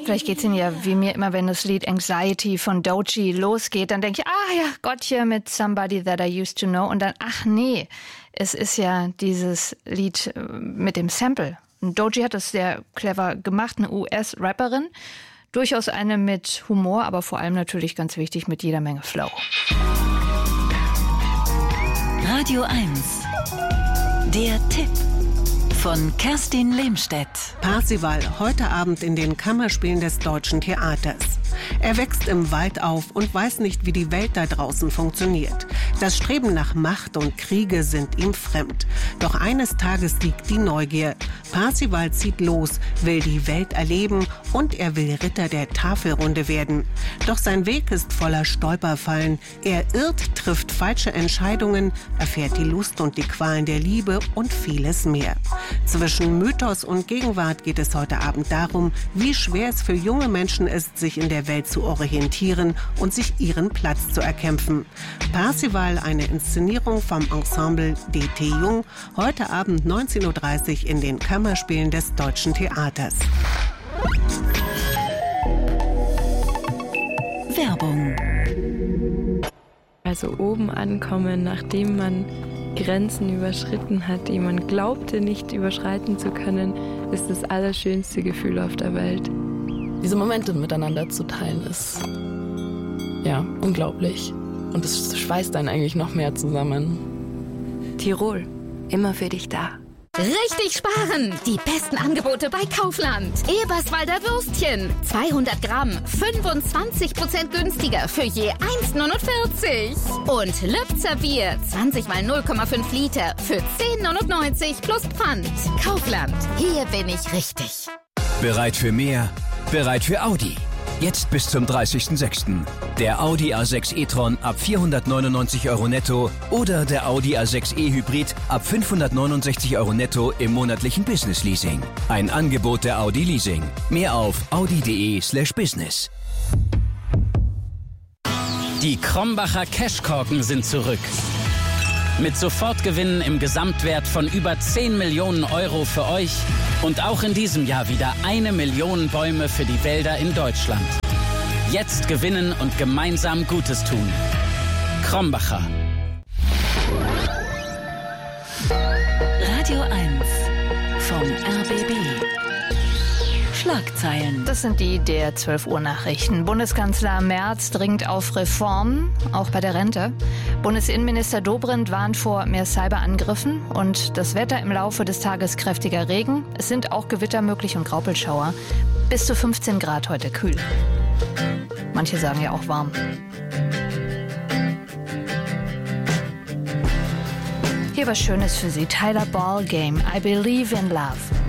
Vielleicht geht's Ihnen ja wie mir immer, wenn das Lied Anxiety von Doechii losgeht, dann denke ich, ja, Gott hier mit Somebody That I Used to Know und dann, ach nee, es ist ja dieses Lied mit dem Sample. Und Doechii hat das sehr clever gemacht, eine US-Rapperin, durchaus eine mit Humor, aber vor allem natürlich ganz wichtig mit jeder Menge Flow. Radio 1, der Tipp von Kerstin Lehmstedt. Parzival, heute Abend in den Kammerspielen des Deutschen Theaters. Er wächst im Wald auf und weiß nicht, wie die Welt da draußen funktioniert. Das Streben nach Macht und Kriege sind ihm fremd. Doch eines Tages siegt die Neugier. Parzival zieht los, will die Welt erleben und er will Ritter der Tafelrunde werden. Doch sein Weg ist voller Stolperfallen. Er irrt, trifft falsche Entscheidungen, erfährt die Lust und die Qualen der Liebe und vieles mehr. Zwischen Mythos und Gegenwart geht es heute Abend darum, wie schwer es für junge Menschen ist, sich in der Welt zu orientieren und sich ihren Platz zu erkämpfen. Parzival, eine Inszenierung vom Ensemble D.T. Jung, heute Abend 19.30 Uhr in den Kammerspielen des Deutschen Theaters. Werbung. Also oben ankommen, nachdem man Grenzen überschritten hat, die man glaubte nicht überschreiten zu können, ist das allerschönste Gefühl auf der Welt. Diese Momente miteinander zu teilen ist ja unglaublich. Und es schweißt einen eigentlich noch mehr zusammen. Tirol, immer für dich da. Richtig sparen! Die besten Angebote bei Kaufland. Eberswalder Würstchen. 200 Gramm, 25% günstiger für je 1,49. Und Lübzer Bier, 20 mal 0,5 Liter für 10,99 plus Pfand. Kaufland, hier bin ich richtig. Bereit für mehr? Bereit für Audi. Jetzt bis zum 30.06. Der Audi A6 e-tron ab 499 € netto oder der Audi A6 e-Hybrid ab 569 € netto im monatlichen Business-Leasing. Ein Angebot der Audi Leasing. Mehr auf audi.de/business. Die Krombacher Cashkorken sind zurück. Mit Sofortgewinnen im Gesamtwert von über 10 Millionen € für euch und auch in diesem Jahr wieder 1 Million Bäume für die Wälder in Deutschland. Jetzt gewinnen und gemeinsam Gutes tun. Krombacher. Radio 1 vom RBB. Schlagzeilen. Das sind die der 12 Uhr Nachrichten. Bundeskanzler Merz dringt auf Reformen, auch bei der Rente. Bundesinnenminister Dobrindt warnt vor mehr Cyberangriffen und das Wetter im Laufe des Tages kräftiger Regen. Es sind auch Gewitter möglich und Graupelschauer. Bis zu 15 Grad heute kühl. Manche sagen ja auch warm. Hier was Schönes für Sie. Tyler Ball Game. I Believe in Love.